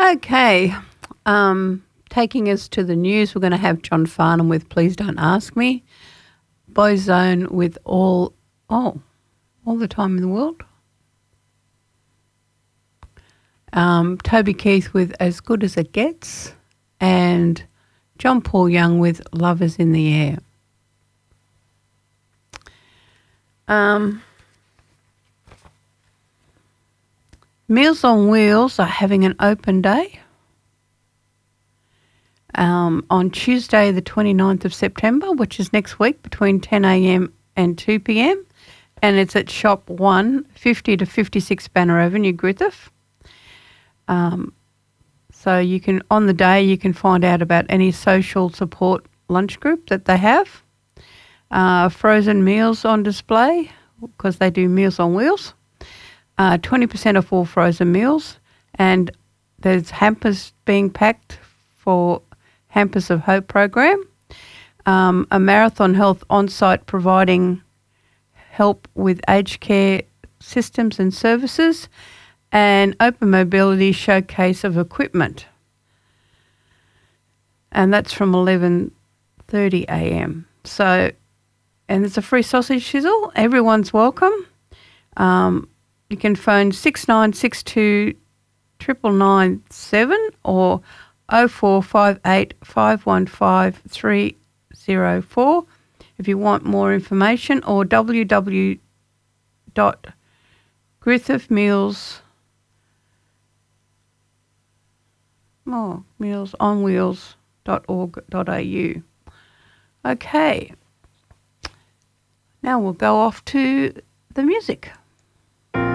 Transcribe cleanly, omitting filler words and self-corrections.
Okay, taking us to the news, we're going to have John Farnham with Please Don't Ask Me, Boyzone with All the Time in the World, Toby Keith with As Good As It Gets, and John Paul Young with Lovers in the Air. Meals on Wheels are having an open day on Tuesday the 29th of September, which is next week, between 10 a.m. and 2 p.m, and it's at Shop 1, 50 to 56 Banner Avenue, Griffith. So you can, on the day, you can find out about any social support lunch group that they have. Frozen meals on display, because they do Meals on Wheels. 20% off all frozen meals, and there's hampers being packed for Hampers of Hope program. A Marathon Health on-site providing help with aged care systems and services, and Open Mobility showcase of equipment. And that's from 11:30 a.m. So, and it's a free sausage sizzle. Everyone's welcome. You can phone 6962 9997 or 0458 515 304 if you want more information, or mealsonwheels.org.au. Okay, now we'll go off to the music.